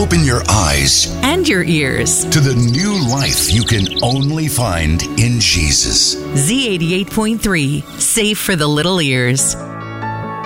open your eyes and your ears to the new life you can only find in Jesus. Z88.3, safe for the little ears.